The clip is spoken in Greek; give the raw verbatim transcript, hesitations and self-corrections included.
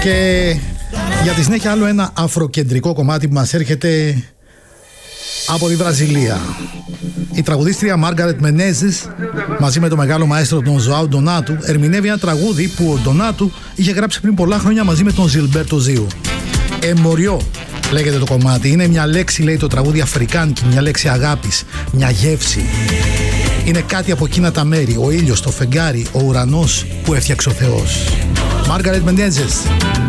Και για τη συνέχεια άλλο ένα αφροκεντρικό κομμάτι που μας έρχεται από τη Βραζιλία. Η τραγουδίστρια Μάργαρετ Μενέζες μαζί με το μεγάλο μαέστρο τον Ζωάου Ντονάτου ερμηνεύει ένα τραγούδι που ο Ντονάτου είχε γράψει πριν πολλά χρόνια μαζί με τον Ζιλμπέρτο Ζίου. Εμοριό λέγεται το κομμάτι. Είναι μια λέξη, λέει το τραγούδι, αφρικάνικη, μια λέξη αγάπης, μια γεύση. Είναι κάτι από εκείνα τα μέρη, ο ήλιος, το φεγγάρι, ο ουρανός που έφτιαξε ο Θεός. Μάργαρετ Μενέζες.